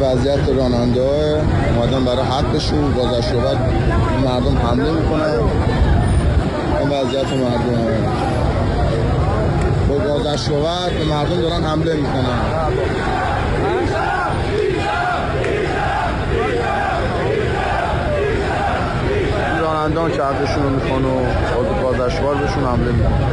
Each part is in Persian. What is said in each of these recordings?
وضعیت راننده اومدن برای حقشون گذشت و بعد مردم حمله میکنن. این وضعیت مردم با گذشت و بعد مردم دارن حمله میکنن. رانندان که حقشون رو میخوان و گذشتوار بهشون حمله میکنن.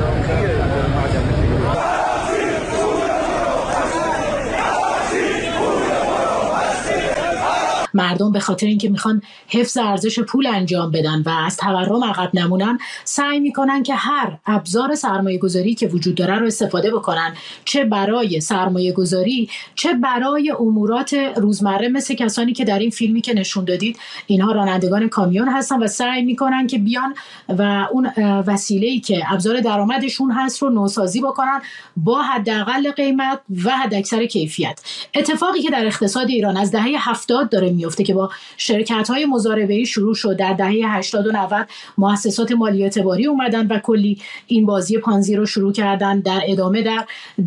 مردم به خاطر اینکه میخوان حفظ ارزش پول انجام بدن و از تورم عقب نمونن، سعی میکنن که هر ابزار سرمایه گذاری که وجود داره رو استفاده بکنن، چه برای سرمایه گذاری چه برای امورات روزمره، مثل کسانی که در این فیلمی که نشون دادید اینها رانندگان کامیون هستن و سعی میکنن که بیان و اون وسیله‌ای که ابزار درآمدشون هست رو نوسازی بکنن با حداقل قیمت و حداکثر کیفیت. اتفاقی که در اقتصاد ایران از دهه 70 داره میفته که با شرکت‌های مضاربه‌ای شروع شد، در دهه 80 و 90 مؤسسات مالی اعتباری اومدن و کلی این بازی پانزی رو شروع کردن. در ادامه در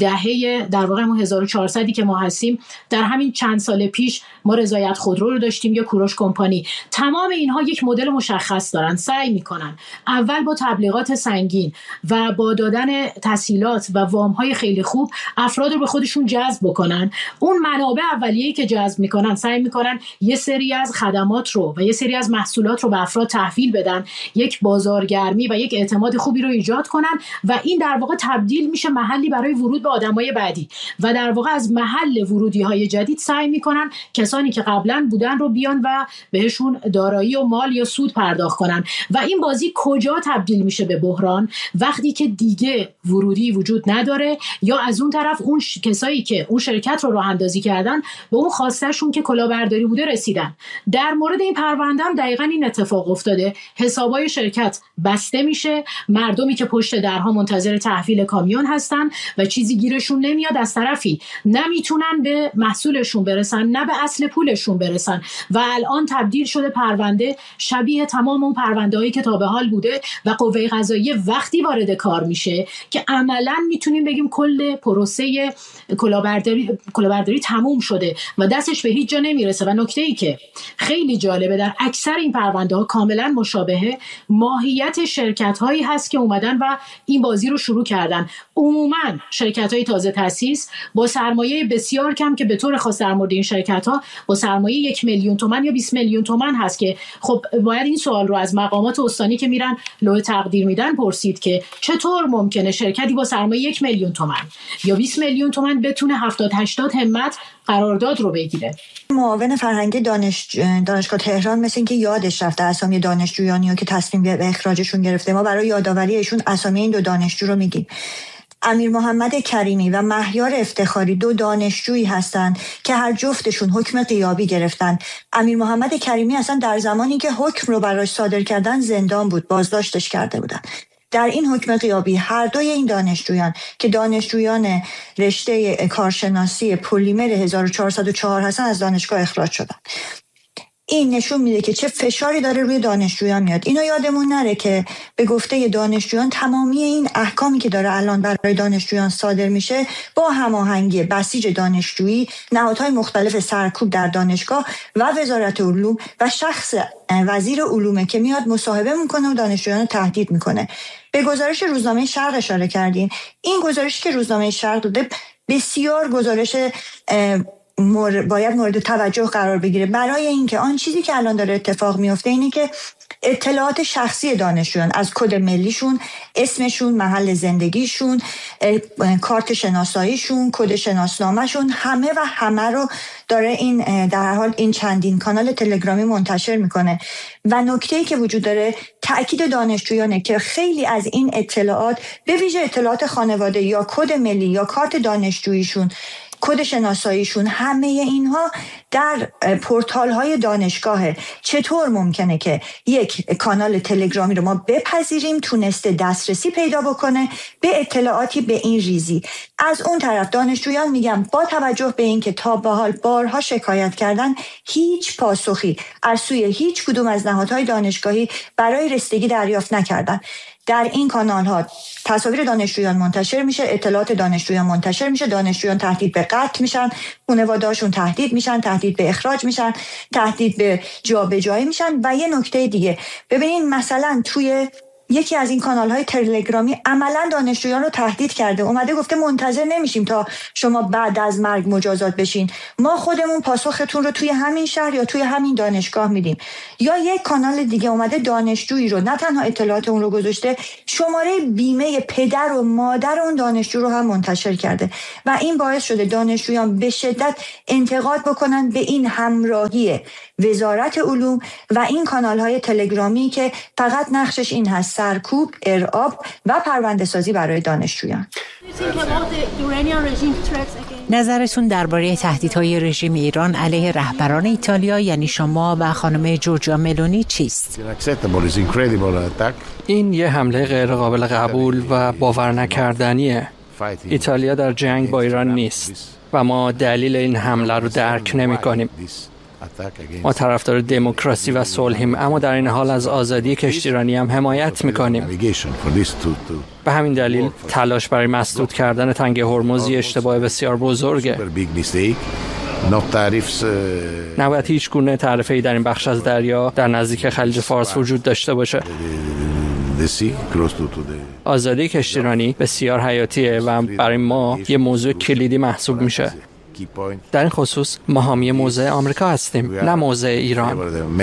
دهه در واقع 1400 که ما هستیم، در همین چند سال پیش ما رضایت خودرو رو داشتیم یا کوروش کمپانی. تمام اینها یک مدل مشخص دارن، سعی میکنن اول با تبلیغات سنگین و با دادن تسهیلات و وام‌های خیلی خوب افراد رو به خودشون جذب بکنن. اون منابع اولیه‌ای که جذب میکنن سعی میکنن یه سری از خدمات رو و یه سری از محصولات رو به افراد تحویل بدن، یک بازارگرمی و یک اعتماد خوبی رو ایجاد کنن و این در واقع تبدیل میشه محلی برای ورود به آدمای بعدی و در واقع از محل ورودی‌های جدید سعی میکنن کسانی که قبلا بودن رو بیان و بهشون دارایی و مال یا سود پرداخت کنن و این بازی کجا تبدیل میشه به بحران؟ وقتی که دیگه ورودی وجود نداره یا از اون طرف اون کسایی که اون شرکت رو راه اندازی کردن به اون خواستهشون که کلاهبرداری بوده رسیدن. در مورد این پرونده هم دقیقاً این اتفاق افتاده. حسابای شرکت بسته میشه، مردمی که پشت درها منتظر تحویل کامیون هستن و چیزی گیرشون نمیاد، از طرفی نمیتونن به محصولشون برسن نه به اصل پولشون برسن و الان تبدیل شده پرونده شبیه تمام اون پرونده‌هایی که تا به حال بوده و قوه قضاییه وقتی وارد کار میشه که عملاً میتونیم بگیم کل پروسه کلاهبرداری تموم شده و دستش به هیچ جا نمیرسه. و نکته‌ای که خیلی جالبه در اکثر این پرونده‌ها کاملا مشابهه، ماهیت شرکت‌هایی هست که اومدن و این بازی رو شروع کردن. عموماً شرکت‌های تازه تأسیس با سرمایه بسیار کم که به طور خاص در مورد این شرکت‌ها با سرمایه 1 میلیون تومان یا 20 میلیون تومان هست که خب باید این سوال رو از مقامات استانی که میرن لوح تقدیر میدن پرسید که چطور ممکنه شرکتی با سرمایه 1 میلیون تومان یا 20 میلیون تومان بتونه 70-80 همت قرارداد رو بگیره. معاون فرهنگی دانشگاه تهران مثل اینکه یادش رفته اسامی دانشجویانی که تصمیم به اخراجشون گرفته. ما برای یادآوری ایشون اسامی این 2 دانشجو رو میگیم. امیر محمد کریمی و مهیار افتخاری 2 دانشجویی هستند که هر جفتشون حکم غیابی گرفتن. امیر محمد کریمی اصلا در زمانی که حکم رو براش صادر کردن زندان بود، بازداشتش کرده بودن. در این حکم غیابی هر دوی این دانشجویان که دانشجویان رشته کارشناسی پلیمر 1404 هستن از دانشگاه اخراج شدن. این نشون میده که چه فشاری داره روی دانشجویان میاد. اینو یادمون نره که به گفته دانشجویان تمامی این احکامی که داره الان برای دانشجویان صادر میشه با هماهنگی بسیج دانشجویی، نهادهای مختلف سرکوب در دانشگاه و وزارت علوم و شخص وزیر علومه که میاد مصاحبه میکنه و دانشجویان رو تهدید میکنه. به گزارش روزنامه شرق اشاره کردین. این گزارشی که روزنامه شرق داده بسیار گزارش باید مورد توجه قرار بگیره، برای اینکه آن چیزی که الان داره اتفاق میفته اینه که اطلاعات شخصی دانشجویان از کد ملیشون، اسمشون، محل زندگیشون، کارت شناساییشون، کد شناسنامه‌شون، همه رو داره این در هر حال این چندین کانال تلگرامی منتشر میکنه. و نکته‌ای که وجود داره تأکید دانشجویانه که خیلی از این اطلاعات به ویژه اطلاعات خانواده یا کد ملی یا کارت دانشجوییشون، کد شناساییشون، همه اینها در پورتال های دانشگاهه. چطور ممکنه که یک کانال تلگرامی رو ما بپذیریم تونسته دسترسی پیدا بکنه به اطلاعاتی به این ریزی؟ از اون طرف دانشجویان میگم با توجه به این که تا به حال بارها شکایت کردن، هیچ پاسخی از سوی هیچ کدوم از نهادهای دانشگاهی برای رسیدگی دریافت نکردن. در این کانال ها تصاویر دانشجویان منتشر میشه، اطلاعات دانشجویان منتشر میشه، دانشجویان تهدید به قتل میشن، خانواده‌هاشون تهدید میشن، تهدید به اخراج میشن، تهدید به جابجایی میشن. و یه نکته دیگه ببینین، مثلا توی یکی از این کانال‌های تلگرامی عملاً دانشجویان رو تهدید کرده، اومده گفته منتظر نمیشیم تا شما بعد از مرگ مجازات بشین، ما خودمون پاسختون رو توی همین شهر یا توی همین دانشگاه میدیم. یا یک کانال دیگه اومده دانشجویی رو، نه تنها اطلاعات اون رو گذاشته، شماره بیمه پدر و مادر اون دانشجو رو هم منتشر کرده و این باعث شده دانشجویان به شدت انتقاد بکنن به این همراهی وزارت علوم و این کانال‌های تلگرامی که فقط نقشش این هست: سرکوب، ارعاب و پرونده سازی برای دانشجویان. نظرتون درباره تهدیدهای رژیم ایران علیه رهبران ایتالیا یعنی شما و خانم جورجیا ملونی چیست؟ این یه حمله غیر قابل قبول و باور نکردنیه. ایتالیا در جنگ با ایران نیست و ما دلیل این حمله رو درک نمی‌کنیم. ما طرفدار دموکراسی و صلحیم، اما در این حال از آزادی کشتیرانی هم حمایت می‌کنیم. به همین دلیل تلاش برای مسدود کردن تنگه هرمز اشتباه بسیار بزرگه. نباید هیچ گونه تعرفه‌ای در این بخش از دریا در نزدیک خلیج فارس وجود داشته باشه. آزادی کشتیرانی بسیار حیاتیه و برای ما یه موضوع کلیدی محسوب میشه. در این خصوص ما حامی موضع آمریکا هستیم، نه موضع ایران.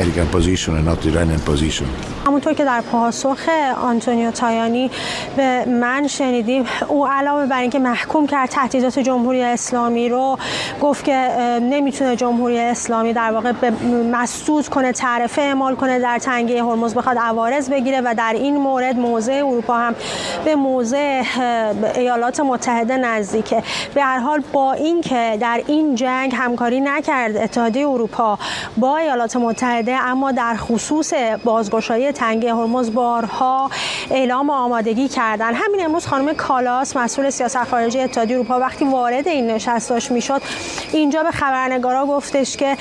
همونطور که در پاسخ آنتونیو تایانی به من شنیدیم، او علاوه بر اینکه محکوم کرد تهدیدات جمهوری اسلامی رو، گفت که نمیتونه جمهوری اسلامی در واقع مسدود کنه، تعرفه اعمال کنه در تنگه هرمز، بخواد عوارض بگیره و در این مورد موضع اروپا هم به موضع ایالات متحده نزدیکه. به هر حال با اینکه در این جنگ همکاری نکرد اتحادیه اروپا با ایالات متحده، اما در خصوص بازگشایی تنگه هرمز بارها اعلام آمادگی کردن. همین امروز خانم کالاس مسئول سیاست خارجی اتحادیه اروپا وقتی وارد این نشست داشت میشد، اینجا به خبرنگارا گفتش که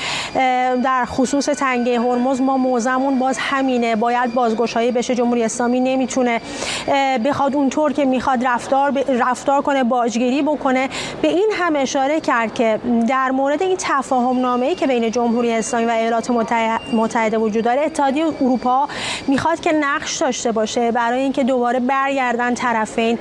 در خصوص تنگه هرمز ما موضعمون باز همینه، باید بازگشایی بشه. جمهوری اسلامی نمیتونه بخواد اونطور که میخواد رفتار کنه، باجگیری بکنه. به این هم اشاره کرد که در مورد این تفاهم نامه‌ای که بین جمهوری اسلامی و ایالات متحده وجود داره، اتحادیه اروپا میخواد که نقش داشته باشه برای اینکه دوباره برگردن طرفین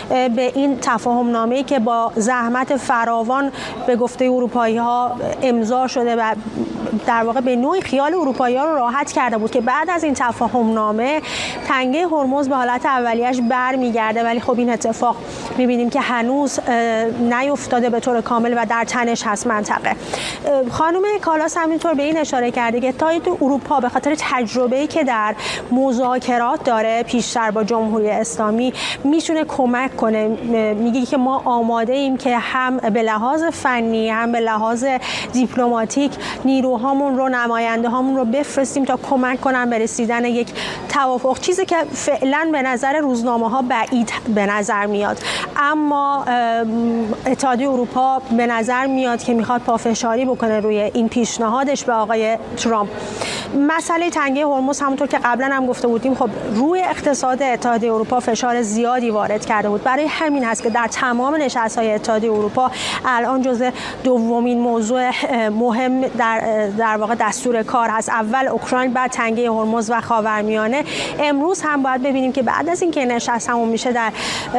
به این تفاهم نامه‌ای که با زحمت فراوان به گفته اروپایی‌ها امضا شده و در واقع به نوعی خیال اروپایی‌ها رو راحت کرده بود که بعد از این تفاهم نامه تنگه هرمز به حالت اولیه‌اش برمیگرده. ولی خب این اتفاق می‌بینیم که هنوز نیفتاده به طور کامل و در تنش هست منطقه. خانم کالاس همینطور به این اشاره کرده که اتحادیه اروپا به خاطر تجربه‌ای که در مذاکرات داره پیشتر با جمهوری اسلامی میتونه کمک کنه. میگه که ما آماده ایم که هم به لحاظ فنی هم به لحاظ دیپلماتیک نیروهامون رو، نماینده هامون رو بفرستیم تا کمک کنن به رسیدن یک توافق، چیزی که فعلا به نظر روزنامه ها بعید به نظر میاد. اما اتحادیه اروپا به نظر میاد که میخواد پافشاری بکنه روی این پیشنهادش به آقای ترامپ. مسئله تنگه هرمز همونطور که قبلا هم گفته بودیم، خب روی اقتصاد اتحادیه اروپا فشار زیادی وارد کرده بود. برای همین هست که در تمام نشست‌های اتحادیه اروپا الان جزء دومین موضوع مهم در واقع دستور کار هست. اول اوکراین، بعد تنگه هرمز و خاورمیانه. امروز هم باید ببینیم که بعد از اینکه نشست همون میشه، در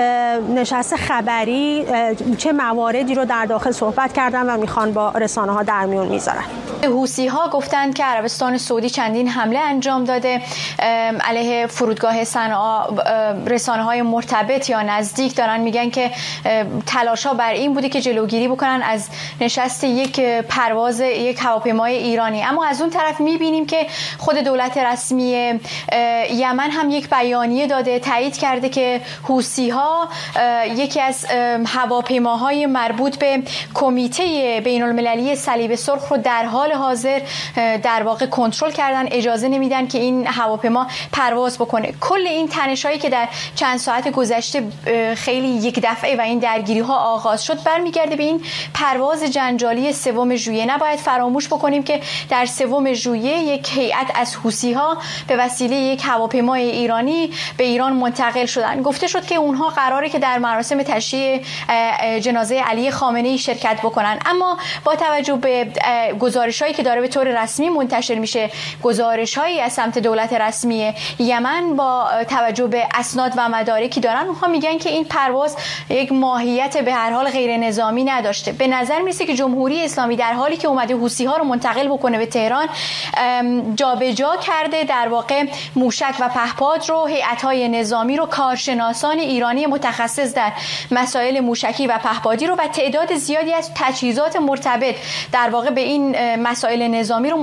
نشست خبری چه مواردی رو در داخل صحبت کردن و میخوان با رسانه‌ها در میون میذارن. حوثی‌ها گفتند که عربستان سعودی چندین حمله انجام داده علیه فرودگاه صنعا. رسانه‌های مرتبط یا نزدیک دارن میگن که تلاش‌ها بر این بوده که جلوگیری بکنن از نشست یک پرواز یک هواپیمای ایرانی. اما از اون طرف میبینیم که خود دولت رسمی یمن هم یک بیانیه داده، تایید کرده که حوثی‌ها یکی از هواپیماهای مربوط به کمیته بین‌المللی صلیب سرخ رو در حال حاضر در واقع کنترل کردن، اجازه نمیدن که این هواپیما پرواز بکنه. کل این تنش‌هایی که در چند ساعت گذشته خیلی یک دفعه و این درگیری‌ها آغاز شد برمیگرده به این پرواز جنجالی 3 ژوئیه. نباید فراموش بکنیم که در 3 ژوئیه یک هیئت از حوثی‌ها به وسیله یک هواپیمای ایرانی به ایران منتقل شدن. گفته شد که اونها قراره که در مراسم تشییع جنازه علی خامنه‌ای شرکت بکنن، اما با توجه به گزارش‌هایی که داره به طور رسمی منتشر میشه، گزارش‌هایی از سمت دولت رسمی یمن با توجه به اسناد و مدارکی دارن، اونها میگن که این پرواز یک ماهیت به هر حال غیر نظامی نداشته. به نظر میرسه که جمهوری اسلامی در حالی که اومده حوثی‌ها رو منتقل بکنه به تهران، جابجا کرده در واقع موشک و پهپاد رو، هیئت‌های نظامی رو، کارشناسان ایرانی متخصص در مسائل موشکی و پهپادی رو و تعداد زیادی از تجهیزات مرتبط در واقع به این مسائل نظامی رو